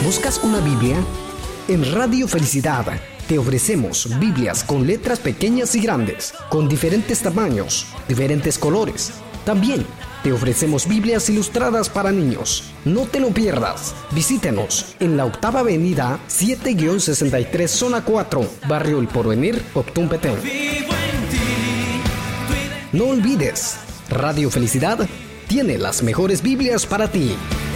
¿Buscas una Biblia? En Radio Felicidad te ofrecemos Biblias con letras pequeñas y grandes, con diferentes tamaños, diferentes colores. También te ofrecemos Biblias ilustradas para niños. No te lo pierdas. Visítenos en la 8ª Avenida 7-63 Zona 4, Barrio El Porvenir, Optún Petén. No olvides, Radio Felicidad tiene las mejores Biblias para ti.